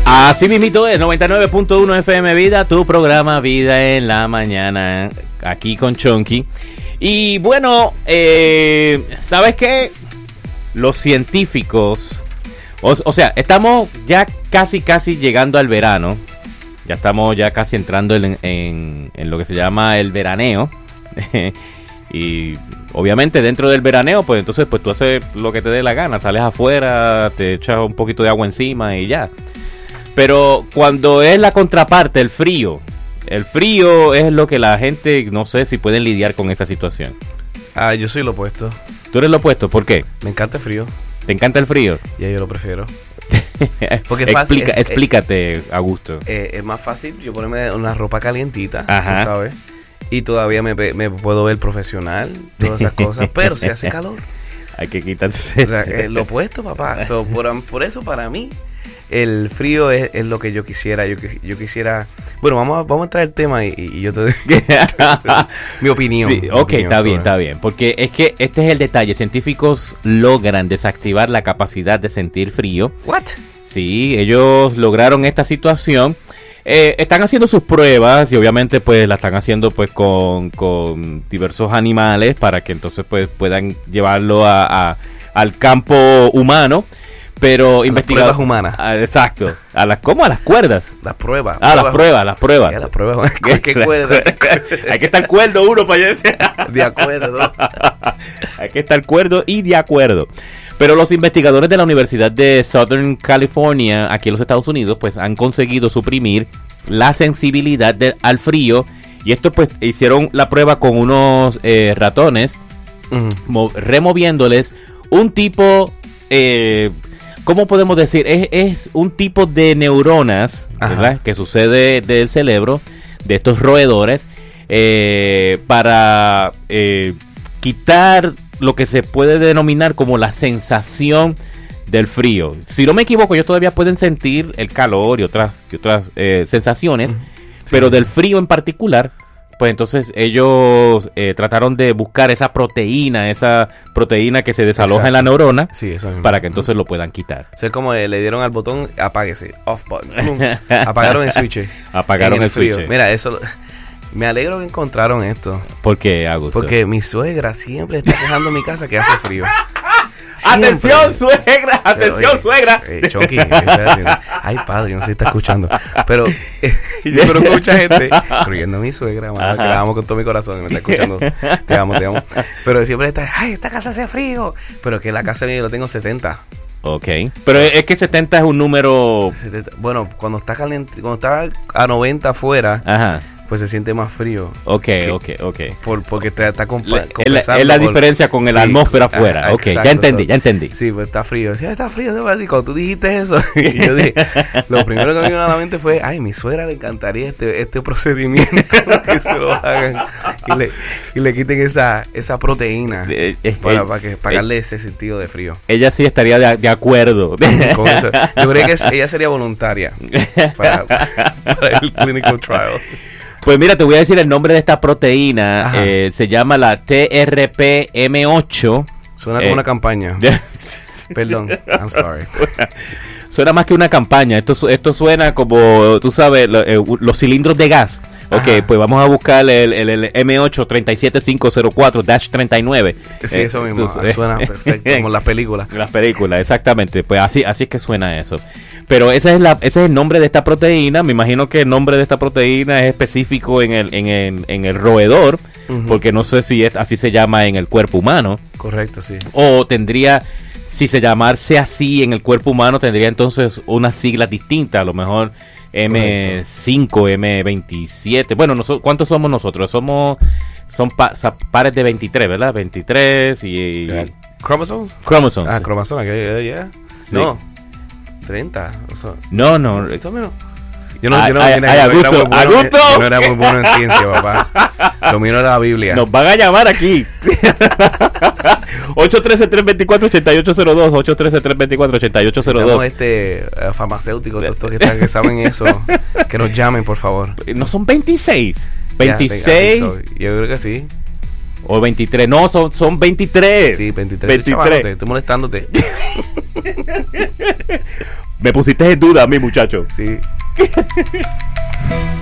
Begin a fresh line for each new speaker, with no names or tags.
Así mismito es, 99.1 FM Vida, tu programa Vida en la Mañana, aquí con Chonky. Y bueno, ¿sabes qué? Los científicos, o sea, estamos ya casi llegando al verano. Ya estamos ya casi entrando en lo que se llama el veraneo. Y obviamente dentro del veraneo, pues entonces pues tú haces lo que te dé la gana. Sales afuera, te echas un poquito de agua encima y ya. Pero cuando es la contraparte, el frío es lo que la gente, no sé si pueden lidiar con esa situación.
Yo soy lo opuesto.
¿Tú eres lo opuesto? ¿Por qué?
Me encanta el frío.
¿Te encanta el frío?
Ya yo lo prefiero. Porque es fácil,
explícate, Augusto.
Es más fácil yo ponerme una ropa calientita,
ajá,
tú sabes, y todavía me puedo ver profesional, todas esas cosas, pero si hace calor.
Hay que quitarse.
O sea, lo opuesto, papá. Por eso, para mí, el frío es lo que yo quisiera. Yo quisiera... Bueno, vamos a entrar al tema y yo te mi opinión.
Sí, ok, está bien. Porque es que este es el detalle. Científicos logran desactivar la capacidad de sentir frío.
¿What?
Sí, ellos lograron esta situación. Están haciendo sus pruebas y obviamente pues la están haciendo pues con diversos animales para que entonces pues puedan llevarlo al campo humano. Pero investigar
pruebas humanas.
Exacto. ¿Cómo? A las cuerdas.
Las pruebas.
Las pruebas.
Ya, las pruebas. ¿Qué cuerda?
Hay que estar cuerdo uno para allá.
De acuerdo.
Hay que estar cuerdo y de acuerdo. Pero los investigadores de la Universidad de Southern California, aquí en los Estados Unidos, pues han conseguido suprimir la sensibilidad al frío. Y esto pues hicieron la prueba con unos ratones, removiéndoles un tipo... ¿cómo podemos decir? Es un tipo de neuronas, ¿verdad?, que sucede del cerebro de estos roedores para quitar lo que se puede denominar como la sensación del frío. Si no me equivoco, ellos todavía pueden sentir el calor y otras sensaciones, sí, pero del frío en particular, pues entonces ellos trataron de buscar esa proteína que se desaloja, exacto, en la neurona, sí, eso mismo, para que entonces lo puedan quitar.
O sea, como le dieron al botón, apáguese, off button, apagaron el switch.
Apagaron el switch.
Mira, eso... Me alegro que encontraron esto.
¿Por qué, Augusto?
Porque mi suegra siempre está quejando en mi casa que hace frío.
Siempre. ¡Atención, suegra! ¡Atención, suegra!
Chonky, ay, padre, yo no sé si está escuchando. Pero yo creo que mucha gente, incluyendo a mi suegra, mano, que la amo con todo mi corazón, me está escuchando. Te amo. Pero siempre está, ay, esta casa hace frío. Pero que la casa mía yo tengo 70.
Ok. Pero es que 70 es un número... 70,
bueno, cuando está caliente, cuando está a 90 afuera... Ajá. Pues se siente más frío.
Ok.
Porque está compensando.
Es la diferencia con la atmósfera afuera. Ok, exacto, ya entendí.
Sí, pues está frío. Decía, está frío. Y cuando tú dijiste eso, y yo dije, lo primero que me vino a la mente fue, ay, mi suegra le encantaría este procedimiento, que se lo hagan y le quiten esa proteína para darle ese sentido de frío.
Ella sí estaría de acuerdo
con eso. Yo creo que ella sería voluntaria para el clinical trial.
Pues mira, te voy a decir el nombre de esta proteína. Se llama la TRPM8.
Suena como una campaña. Perdón, I'm sorry.
Suena más que una campaña. Esto suena como, tú sabes, los cilindros de gas. Ok, pues vamos a buscar el M8-37504-39.
Sí, eso mismo. Suena perfecto, como las películas.
Las películas, exactamente. Pues así es que suena eso. Pero ese es el nombre de esta proteína. Me imagino que el nombre de esta proteína es específico en el roedor, porque no sé si así se llama en el cuerpo humano.
Correcto, sí.
O tendría, si se llamase así en el cuerpo humano, tendría entonces unas siglas distintas. A lo mejor M5, M27. Bueno, ¿cuántos somos nosotros? Son pares de 23, ¿verdad? 23 y...
¿Cromosomes?
Cromosomes.
Cromosomes, yeah. Sí. No. 30.
No.
Eso menos. Yo no era muy bueno en ciencia, papá. Lo mío era la Biblia.
Nos van a llamar aquí. 813-324-8802. 813-324-8802.
Farmacéuticos, todos que saben eso, que nos llamen, por favor.
No son 26. 26.
Yo creo que sí.
O 23. No, son 23.
Sí, 23.
23.
Estoy molestándote.
Me pusiste en duda a mí, muchacho.
Sí.